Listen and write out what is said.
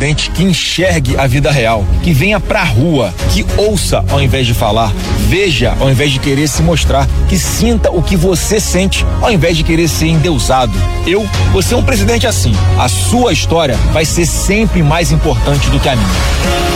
presidente que enxergue a vida real, que venha pra rua, que ouça ao invés de falar, veja ao invés de querer se mostrar, que sinta o que você sente ao invés de querer ser endeusado. Eu vou ser um presidente assim. A sua história vai ser sempre mais importante do que a minha.